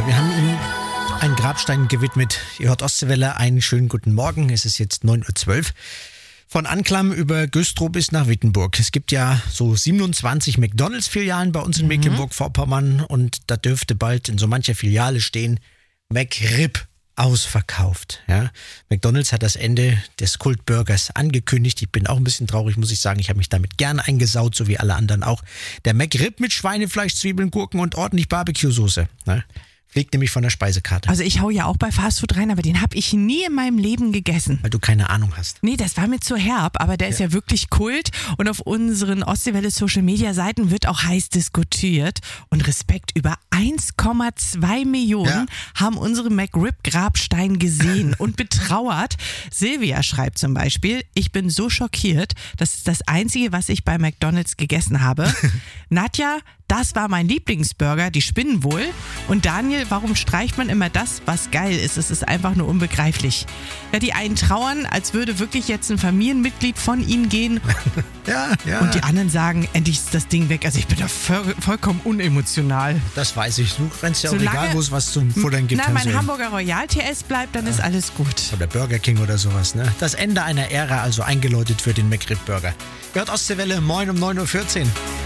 Wir haben ihm einen Grabstein gewidmet. Ihr hört Ostseewelle, einen schönen guten Morgen. Es ist jetzt 9.12 Uhr. Von Anklam über Güstrow bis nach Wittenburg. Es gibt ja so 27 McDonalds-Filialen bei uns in Mecklenburg-Vorpommern und da dürfte bald in so mancher Filiale stehen McRib ausverkauft. Ja. McDonalds hat das Ende des Kultburgers angekündigt. Ich bin auch ein bisschen traurig, muss ich sagen. Ich habe mich damit gern eingesaut, so wie alle anderen auch. Der McRib mit Schweinefleisch, Zwiebeln, Gurken und ordentlich Barbecue-Soße. Ne? Fliegt nämlich von der Speisekarte. Also ich hau ja auch bei Fastfood rein, aber den habe ich nie in meinem Leben gegessen. Weil du keine Ahnung hast. Nee, das war mir zu herb, aber der ist ja wirklich Kult und auf unseren Ostseewelle Social Media Seiten wird auch heiß diskutiert und Respekt, über 1,2 Millionen haben unsere McRib Grabstein gesehen und betrauert. Silvia schreibt zum Beispiel: Ich bin so schockiert, das ist das Einzige, was ich bei McDonalds gegessen habe. Nadja: Das war mein Lieblingsburger, die spinnen wohl. Und Daniel: Warum streicht man immer das, was geil ist? Es ist einfach nur unbegreiflich. Ja, die einen trauern, als würde wirklich jetzt ein Familienmitglied von ihnen gehen. Ja. Und die anderen sagen, endlich ist das Ding weg. Also ich bin da vollkommen unemotional. Das weiß ich. Du rennst ja auch egal, wo es was zum Futtern gibt. Na, mein Hamburger Royal TS bleibt, dann ist alles gut. Oder Burger King oder sowas. Ne? Das Ende einer Ära also eingeläutet für den McRib Burger. Hört Ostseewelle, moin um 9.14 Uhr.